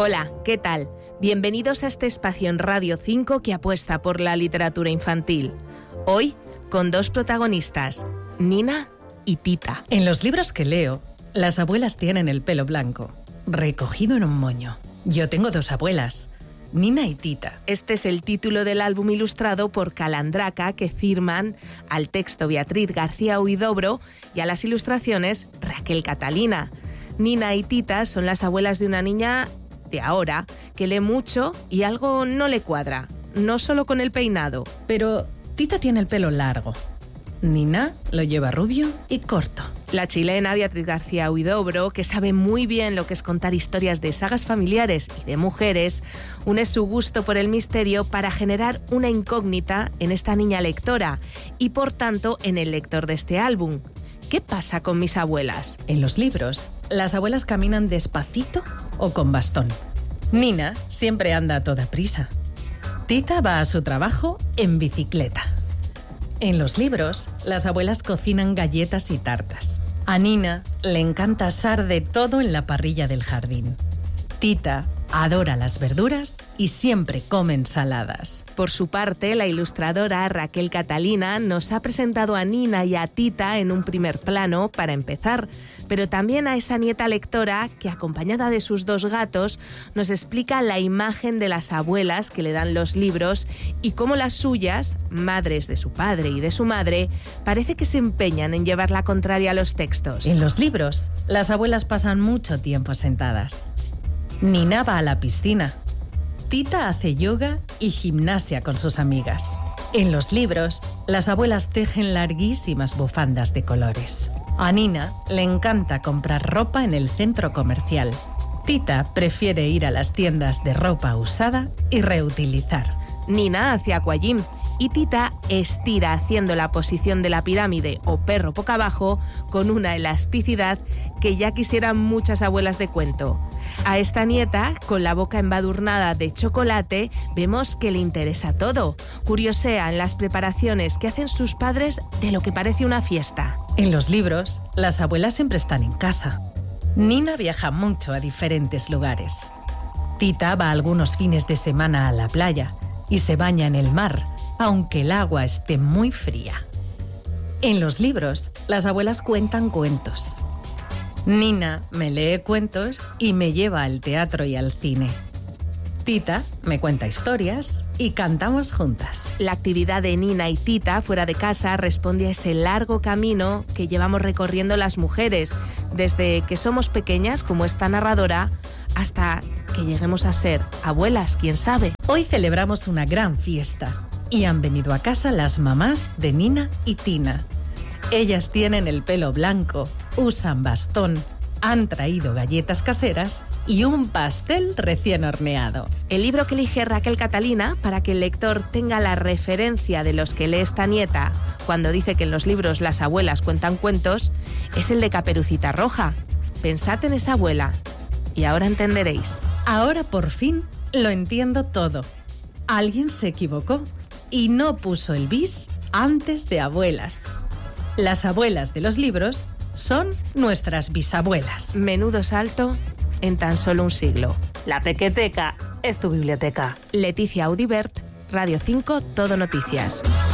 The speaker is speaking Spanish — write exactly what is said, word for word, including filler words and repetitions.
Hola, ¿qué tal? Bienvenidos a este espacio en Radio cinco que apuesta por la literatura infantil. Hoy, con dos protagonistas, Nina y Tita. En los libros que leo, las abuelas tienen el pelo blanco, recogido en un moño. Yo tengo dos abuelas, Nina y Tita. Este es el título del álbum ilustrado por Calandraca que firman al texto Beatriz García Huidobro y a las ilustraciones Raquel Catalina. Nina y Tita son las abuelas de una niña de ahora que lee mucho y algo no le cuadra, no solo con el peinado. Pero Tita tiene el pelo largo. Nina lo lleva rubio y corto. La chilena Beatriz García Huidobro, que sabe muy bien lo que es contar historias de sagas familiares y de mujeres, une su gusto por el misterio para generar una incógnita en esta niña lectora y, por tanto, en el lector de este álbum. ¿Qué pasa con mis abuelas? En los libros, las abuelas caminan despacito o con bastón. Nina siempre anda a toda prisa. Tita va a su trabajo en bicicleta. En los libros, las abuelas cocinan galletas y tartas. A Nina le encanta asar de todo en la parrilla del jardín. Tita adora las verduras y siempre come ensaladas. Por su parte, la ilustradora Raquel Catalina nos ha presentado a Nina y a Tita en un primer plano para empezar, pero también a esa nieta lectora que, acompañada de sus dos gatos, nos explica la imagen de las abuelas que le dan los libros y cómo las suyas, madres de su padre y de su madre, parece que se empeñan en llevar la contraria a los textos. En los libros, las abuelas pasan mucho tiempo sentadas. Nina va a la piscina. Tita hace yoga y gimnasia con sus amigas. En los libros, las abuelas tejen larguísimas bufandas de colores. A Nina le encanta comprar ropa en el centro comercial. Tita prefiere ir a las tiendas de ropa usada y reutilizar. Nina hace aquagym y Tita estira haciendo la posición de la pirámide o perro boca abajo con una elasticidad que ya quisieran muchas abuelas de cuento. A esta nieta, con la boca embadurnada de chocolate, vemos que le interesa todo. Curiosea en las preparaciones que hacen sus padres de lo que parece una fiesta. En los libros, las abuelas siempre están en casa. Nina viaja mucho a diferentes lugares. Tita va algunos fines de semana a la playa y se baña en el mar, aunque el agua esté muy fría. En los libros, las abuelas cuentan cuentos. Nina me lee cuentos y me lleva al teatro y al cine. Tita me cuenta historias y cantamos juntas. La actividad de Nina y Tita fuera de casa responde a ese largo camino que llevamos recorriendo las mujeres, desde que somos pequeñas, como esta narradora, hasta que lleguemos a ser abuelas, quién sabe. Hoy celebramos una gran fiesta y han venido a casa las mamás de Nina y Tina. Ellas tienen el pelo blanco, usan bastón, han traído galletas caseras y un pastel recién horneado. El libro que elige Raquel Catalina, para que el lector tenga la referencia de los que lee esta nieta cuando dice que en los libros las abuelas cuentan cuentos, es el de Caperucita Roja. Pensad en esa abuela y ahora entenderéis. Ahora por fin lo entiendo todo. Alguien se equivocó y no puso el bis antes de abuelas. Las abuelas de los libros son nuestras bisabuelas. Menudo salto en tan solo un siglo. La Pequeteca es tu biblioteca. Leticia Audibert, Radio cinco, Todo Noticias.